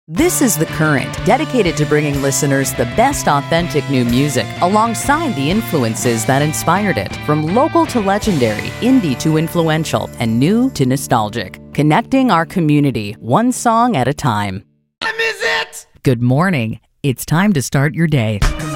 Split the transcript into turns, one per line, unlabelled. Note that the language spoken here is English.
This is The Current, dedicated to bringing listeners the best authentic new music alongside the influences that inspired it. From local to legendary, indie to influential, and new to nostalgic. Connecting our community, one song at a time.
Time is it?
Good morning. It's time to start your day.